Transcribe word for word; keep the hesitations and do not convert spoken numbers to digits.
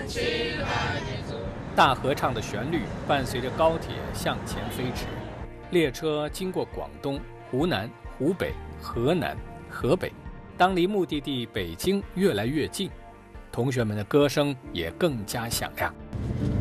大合唱的旋律伴随着高铁向前飞驰，列车经过广东、湖南、湖北、河南、河北。当离目的地北京越来越近，同学们的歌声也更加响亮。